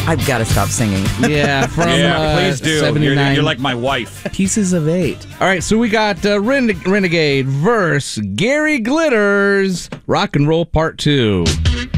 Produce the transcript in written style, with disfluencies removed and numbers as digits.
I've got to stop singing. Yeah, from please do. 79. You're like my wife. Pieces of 8. All right, so we got Renegade versus Gary Glitters. Rock and Roll Part 2.